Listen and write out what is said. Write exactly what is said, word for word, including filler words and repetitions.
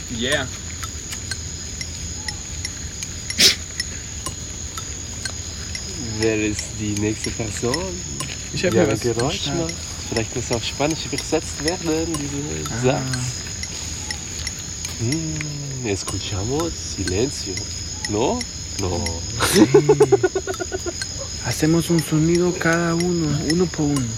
Yeah. Wer ist die nächste Person? Ich die habe mir ein was Geräusch verstanden. macht? Vielleicht muss auf Spanisch übersetzt werden, dieser Ah. Satz. Mm, escuchamos silencio. ¿No? No. Hacemos un sonido cada uno, uno por uno.